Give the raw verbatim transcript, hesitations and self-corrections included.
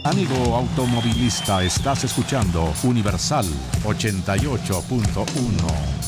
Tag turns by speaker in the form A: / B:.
A: Amigo automovilista, estás escuchando Universal ochenta y ocho punto uno.